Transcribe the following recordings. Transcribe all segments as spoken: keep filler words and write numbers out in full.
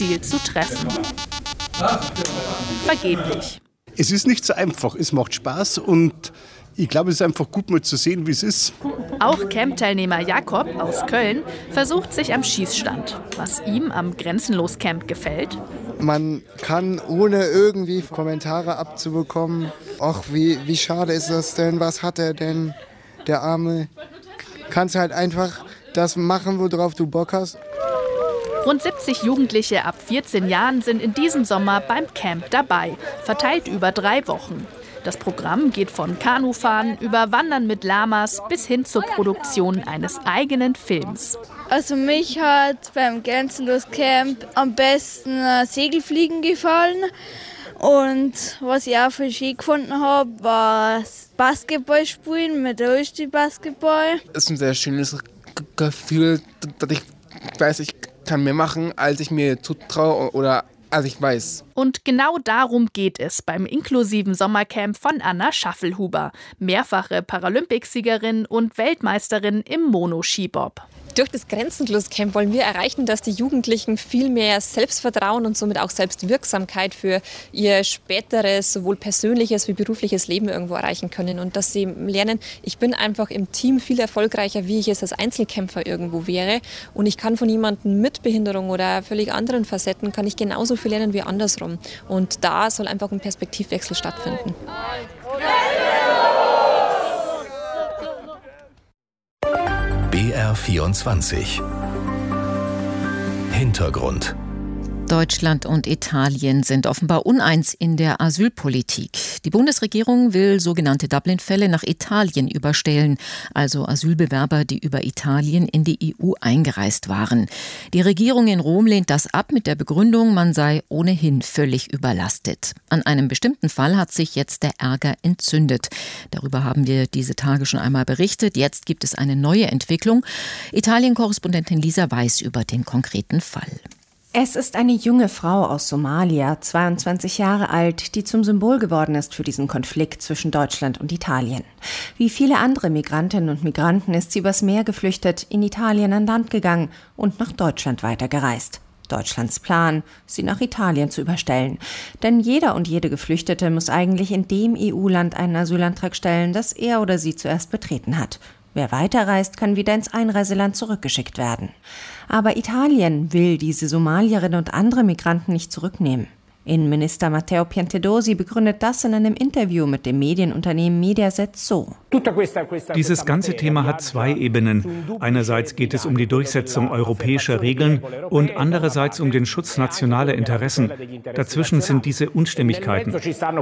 Ziel zu treffen. Vergeblich. Es ist nicht so einfach, es macht Spaß und ich glaube, es ist einfach gut mal zu sehen, wie es ist. Auch Camp-Teilnehmer Jakob aus Köln versucht sich am Schießstand. Was ihm am Grenzenlos-Camp gefällt? Man kann, ohne irgendwie Kommentare abzubekommen, ach, wie, wie schade ist das denn, was hat er denn, der Arme, kannst halt einfach das machen, worauf du Bock hast. Rund siebzig Jugendliche ab vierzehn Jahren sind in diesem Sommer beim Camp dabei, verteilt über drei Wochen. Das Programm geht von Kanufahren über Wandern mit Lamas bis hin zur Produktion eines eigenen Films. Also mich hat beim Grenzenlos Camp am besten Segelfliegen gefallen. Und was ich auch für schön gefunden habe, war Basketball spielen mit Rollstuhl-Basketball. Es ist ein sehr schönes Gefühl, dass ich weiß, ich kann mehr machen, als ich mir zutraue oder als ich weiß. Und genau darum geht es beim inklusiven Sommercamp von Anna Schaffelhuber, mehrfache Paralympicsiegerin und Weltmeisterin im Mono-Skibob. Durch das Grenzenlos-Camp wollen wir erreichen, dass die Jugendlichen viel mehr Selbstvertrauen und somit auch Selbstwirksamkeit für ihr späteres, sowohl persönliches wie berufliches Leben irgendwo erreichen können. Und dass sie lernen, ich bin einfach im Team viel erfolgreicher, wie ich es als Einzelkämpfer irgendwo wäre. Und ich kann von jemandem mit Behinderung oder völlig anderen Facetten, kann ich genauso viel lernen wie andersrum. Und da soll einfach ein Perspektivwechsel stattfinden. B R vierundzwanzig Hintergrund. Deutschland und Italien sind offenbar uneins in der Asylpolitik. Die Bundesregierung will sogenannte Dublin-Fälle nach Italien überstellen, also Asylbewerber, die über Italien in die E U eingereist waren. Die Regierung in Rom lehnt das ab mit der Begründung, man sei ohnehin völlig überlastet. An einem bestimmten Fall hat sich jetzt der Ärger entzündet. Darüber haben wir diese Tage schon einmal berichtet. Jetzt gibt es eine neue Entwicklung. Italien-Korrespondentin Lisa Weiß über den konkreten Fall. Es ist eine junge Frau aus Somalia, zweiundzwanzig Jahre alt, die zum Symbol geworden ist für diesen Konflikt zwischen Deutschland und Italien. Wie viele andere Migrantinnen und Migranten ist sie übers Meer geflüchtet, in Italien an Land gegangen und nach Deutschland weitergereist. Deutschlands Plan, sie nach Italien zu überstellen. Denn jeder und jede Geflüchtete muss eigentlich in dem E U-Land einen Asylantrag stellen, das er oder sie zuerst betreten hat. Wer weiterreist, kann wieder ins Einreiseland zurückgeschickt werden. Aber Italien will diese Somalierinnen und andere Migranten nicht zurücknehmen. Innenminister Matteo Piantedosi begründet das in einem Interview mit dem Medienunternehmen Mediaset so. Dieses ganze Thema hat zwei Ebenen. Einerseits geht es um die Durchsetzung europäischer Regeln und andererseits um den Schutz nationaler Interessen. Dazwischen sind diese Unstimmigkeiten.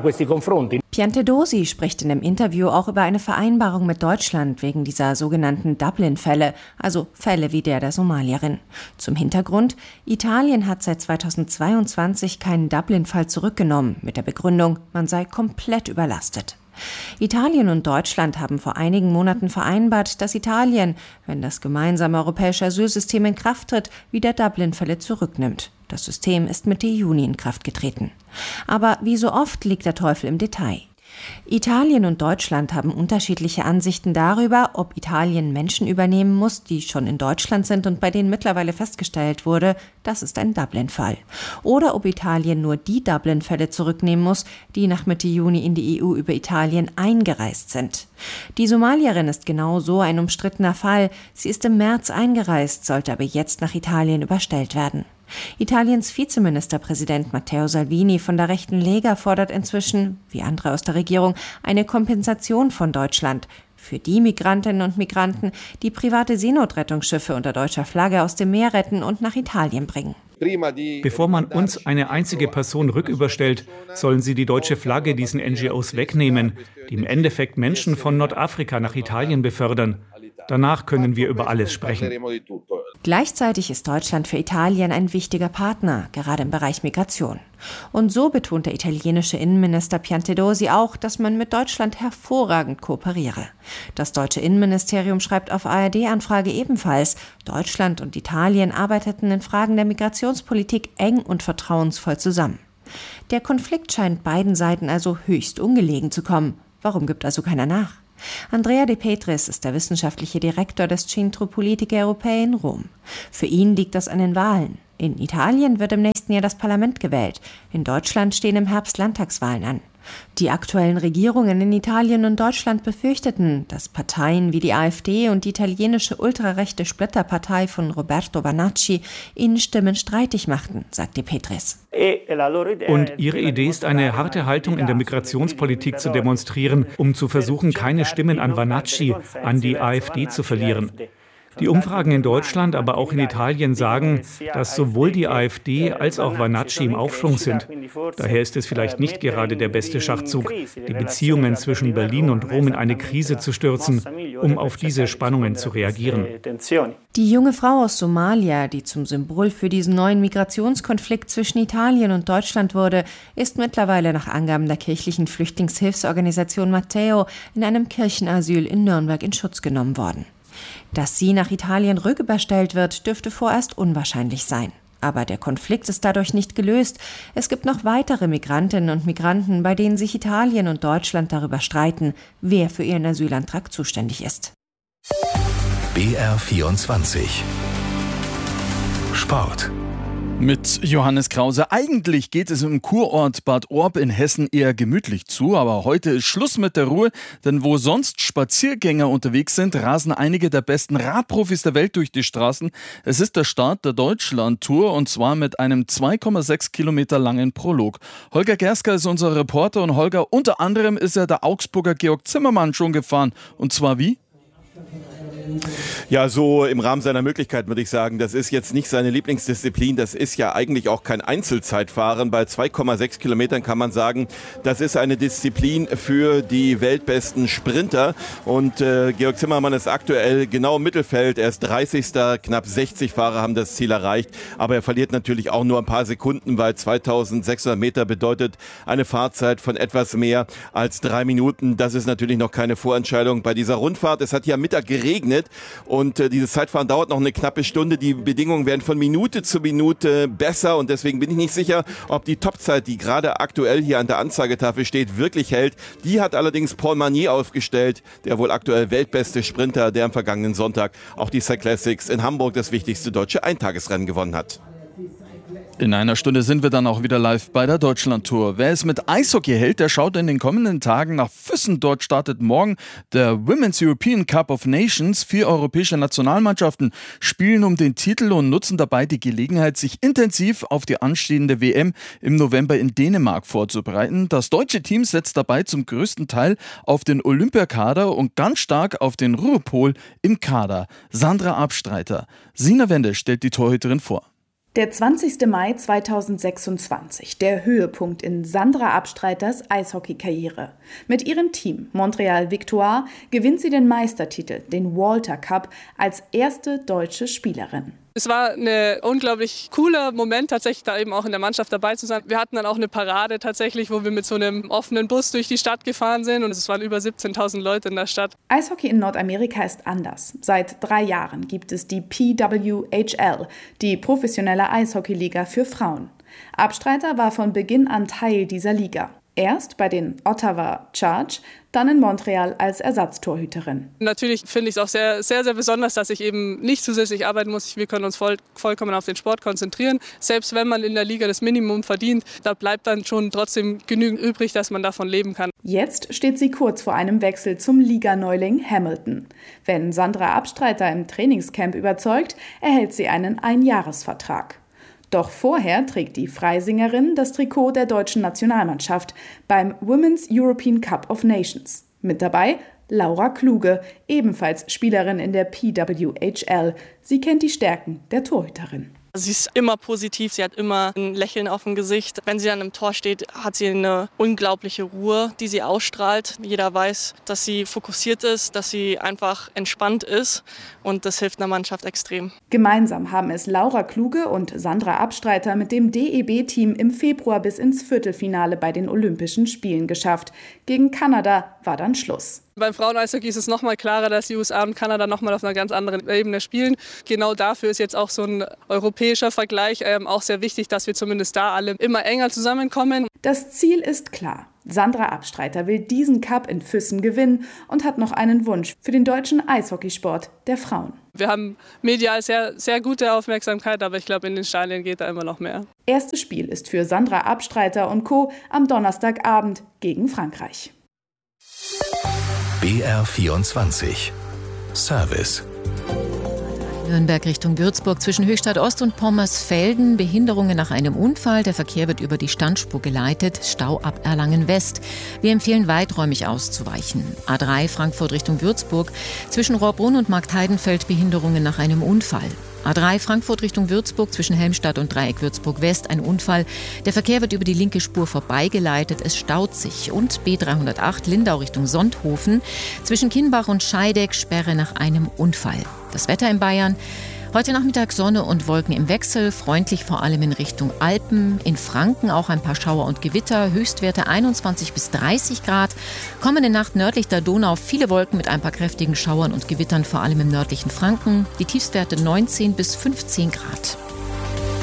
Piantedosi spricht in dem Interview auch über eine Vereinbarung mit Deutschland wegen dieser sogenannten Dublin-Fälle, also Fälle wie der der Somalierin. Zum Hintergrund: Italien hat seit zweitausendzweiundzwanzig keinen Dublin-Fall zurückgenommen, mit der Begründung, man sei komplett überlastet. Italien und Deutschland haben vor einigen Monaten vereinbart, dass Italien, wenn das gemeinsame europäische Asylsystem in Kraft tritt, wieder Dublin-Fälle zurücknimmt. Das System ist Mitte Juni in Kraft getreten. Aber wie so oft liegt der Teufel im Detail. Italien und Deutschland haben unterschiedliche Ansichten darüber, ob Italien Menschen übernehmen muss, die schon in Deutschland sind und bei denen mittlerweile festgestellt wurde, das ist ein Dublin-Fall. Oder ob Italien nur die Dublin-Fälle zurücknehmen muss, die nach Mitte Juni in die E U über Italien eingereist sind. Die Somalierin ist genau so ein umstrittener Fall. Sie ist im März eingereist, sollte aber jetzt nach Italien überstellt werden. Italiens Vizeministerpräsident Matteo Salvini von der rechten Lega fordert inzwischen, wie andere aus der Regierung, eine Kompensation von Deutschland für die Migrantinnen und Migranten, die private Seenotrettungsschiffe unter deutscher Flagge aus dem Meer retten und nach Italien bringen. Bevor man uns eine einzige Person rücküberstellt, sollen sie die deutsche Flagge diesen N G Os wegnehmen, die im Endeffekt Menschen von Nordafrika nach Italien befördern. Danach können wir über alles sprechen. Gleichzeitig ist Deutschland für Italien ein wichtiger Partner, gerade im Bereich Migration. Und so betont der italienische Innenminister Piantedosi auch, dass man mit Deutschland hervorragend kooperiere. Das deutsche Innenministerium schreibt auf A R D-Anfrage ebenfalls, Deutschland und Italien arbeiteten in Fragen der Migrationspolitik eng und vertrauensvoll zusammen. Der Konflikt scheint beiden Seiten also höchst ungelegen zu kommen. Warum gibt also keiner nach? Andrea De Petris ist der wissenschaftliche Direktor des Centro Politiche Europee in Rom. Für ihn liegt das an den Wahlen. In Italien wird im nächsten Jahr das Parlament gewählt. In Deutschland stehen im Herbst Landtagswahlen an. Die aktuellen Regierungen in Italien und Deutschland befürchteten, dass Parteien wie die AfD und die italienische ultrarechte Splitterpartei von Roberto Vanacci ihnen Stimmen streitig machten, sagt De Petris. Und ihre Idee ist, eine harte Haltung in der Migrationspolitik zu demonstrieren, um zu versuchen, keine Stimmen an Vanacci, an die AfD zu verlieren. Die Umfragen in Deutschland, aber auch in Italien sagen, dass sowohl die AfD als auch Vanacci im Aufschwung sind. Daher ist es vielleicht nicht gerade der beste Schachzug, die Beziehungen zwischen Berlin und Rom in eine Krise zu stürzen, um auf diese Spannungen zu reagieren. Die junge Frau aus Somalia, die zum Symbol für diesen neuen Migrationskonflikt zwischen Italien und Deutschland wurde, ist mittlerweile nach Angaben der kirchlichen Flüchtlingshilfsorganisation Matteo in einem Kirchenasyl in Nürnberg in Schutz genommen worden. Dass sie nach Italien rücküberstellt wird, dürfte vorerst unwahrscheinlich sein. Aber der Konflikt ist dadurch nicht gelöst. Es gibt noch weitere Migrantinnen und Migranten, bei denen sich Italien und Deutschland darüber streiten, wer für ihren Asylantrag zuständig ist. B R vierundzwanzig Sport. Mit Johannes Krause. Eigentlich geht es im Kurort Bad Orb in Hessen eher gemütlich zu, aber heute ist Schluss mit der Ruhe, denn wo sonst Spaziergänger unterwegs sind, rasen einige der besten Radprofis der Welt durch die Straßen. Es ist der Start der Deutschland-Tour und zwar mit einem zwei Komma sechs Kilometer langen Prolog. Holger Gersker ist unser Reporter und Holger, unter anderem ist er der Augsburger Georg Zimmermann schon gefahren. Und zwar wie? Ja, so im Rahmen seiner Möglichkeiten würde ich sagen, das ist jetzt nicht seine Lieblingsdisziplin, das ist ja eigentlich auch kein Einzelzeitfahren. Bei zwei Komma sechs Kilometern kann man sagen, das ist eine Disziplin für die weltbesten Sprinter und äh, Georg Zimmermann ist aktuell genau im Mittelfeld, er ist dreißigster Knapp sechzig Fahrer haben das Ziel erreicht, aber er verliert natürlich auch nur ein paar Sekunden, weil zweitausendsechshundert Meter bedeutet eine Fahrzeit von etwas mehr als drei Minuten. Das ist natürlich noch keine Vorentscheidung bei dieser Rundfahrt. Es hat ja Mittag geregnet und äh, dieses Zeitfahren dauert noch eine knappe Stunde. Die Bedingungen werden von Minute zu Minute besser und deswegen bin ich nicht sicher, ob die Topzeit, die gerade aktuell hier an der Anzeigetafel steht, wirklich hält. Die hat allerdings Paul Magnier aufgestellt, der wohl aktuell weltbeste Sprinter, der am vergangenen Sonntag auch die Cyclassics in Hamburg, das wichtigste deutsche Eintagesrennen, gewonnen hat. In einer Stunde sind wir dann auch wieder live bei der Deutschlandtour. Wer es mit Eishockey hält, der schaut in den kommenden Tagen nach Füssen. Dort startet morgen der Women's European Cup of Nations. Vier europäische Nationalmannschaften spielen um den Titel und nutzen dabei die Gelegenheit, sich intensiv auf die anstehende W M im November in Dänemark vorzubereiten. Das deutsche Team setzt dabei zum größten Teil auf den Olympiakader und ganz stark auf den Ruhrpol im Kader. Sandra Abstreiter. Sina Wende stellt die Torhüterin vor. Der zwanzigster Mai zweitausendsechsundzwanzig, der Höhepunkt in Sandra Abstreiters Eishockey-Karriere. Mit ihrem Team Montreal Victoire gewinnt sie den Meistertitel, den Walter Cup, als erste deutsche Spielerin. Es war ein unglaublich cooler Moment, tatsächlich da eben auch in der Mannschaft dabei zu sein. Wir hatten dann auch eine Parade tatsächlich, wo wir mit so einem offenen Bus durch die Stadt gefahren sind und es waren über siebzehntausend Leute in der Stadt. Eishockey in Nordamerika ist anders. Seit drei Jahren gibt es die P W H L, die professionelle Eishockeyliga für Frauen. Abstreiter war von Beginn an Teil dieser Liga. Erst bei den Ottawa Charge, dann in Montreal als Ersatztorhüterin. Natürlich finde ich es auch sehr, sehr, sehr besonders, dass ich eben nicht zusätzlich arbeiten muss. Wir können uns voll, vollkommen auf den Sport konzentrieren. Selbst wenn man in der Liga das Minimum verdient, da bleibt dann schon trotzdem genügend übrig, dass man davon leben kann. Jetzt steht sie kurz vor einem Wechsel zum Liganeuling Hamilton. Wenn Sandra Abstreiter im Trainingscamp überzeugt, erhält sie einen Einjahresvertrag. Doch vorher trägt die Freisingerin das Trikot der deutschen Nationalmannschaft beim Women's European Cup of Nations. Mit dabei Laura Kluge, ebenfalls Spielerin in der P W H L. Sie kennt die Stärken der Torhüterin. Sie ist immer positiv, sie hat immer ein Lächeln auf dem Gesicht. Wenn sie dann im Tor steht, hat sie eine unglaubliche Ruhe, die sie ausstrahlt. Jeder weiß, dass sie fokussiert ist, dass sie einfach entspannt ist und das hilft einer Mannschaft extrem. Gemeinsam haben es Laura Kluge und Sandra Abstreiter mit dem D E B-Team im Februar bis ins Viertelfinale bei den Olympischen Spielen geschafft. Gegen Kanada war dann Schluss. Beim Frauen-Eishockey ist es noch mal klarer, dass die U S A und Kanada noch mal auf einer ganz anderen Ebene spielen. Genau dafür ist jetzt auch so ein europäischer Vergleich ähm, auch sehr wichtig, dass wir zumindest da alle immer enger zusammenkommen. Das Ziel ist klar. Sandra Abstreiter will diesen Cup in Füssen gewinnen und hat noch einen Wunsch für den deutschen Eishockeysport der Frauen. Wir haben medial sehr, sehr gute Aufmerksamkeit, aber ich glaube, in den Stadien geht da immer noch mehr. Erstes Spiel ist für Sandra Abstreiter und Co. am Donnerstagabend gegen Frankreich. B R vierundzwanzig Service. Nürnberg Richtung Würzburg zwischen Höchstadt Ost und Pommersfelden. Behinderungen nach einem Unfall. Der Verkehr wird über die Standspur geleitet. Stau ab Erlangen West. Wir empfehlen weiträumig auszuweichen. A drei Frankfurt Richtung Würzburg zwischen Rohrbrunn und Marktheidenfeld. Behinderungen nach einem Unfall. A drei Frankfurt Richtung Würzburg zwischen Helmstadt und Dreieck Würzburg West ein Unfall. Der Verkehr wird über die linke Spur vorbeigeleitet. Es staut sich. Und B dreihundertacht Lindau Richtung Sonthofen zwischen Kienbach und Scheideck Sperre nach einem Unfall. Das Wetter in Bayern. Heute Nachmittag Sonne und Wolken im Wechsel, freundlich vor allem in Richtung Alpen. In Franken auch ein paar Schauer und Gewitter, Höchstwerte einundzwanzig bis dreißig Grad. Kommende Nacht nördlich der Donau viele Wolken mit ein paar kräftigen Schauern und Gewittern, vor allem im nördlichen Franken. Die Tiefstwerte neunzehn bis fünfzehn Grad.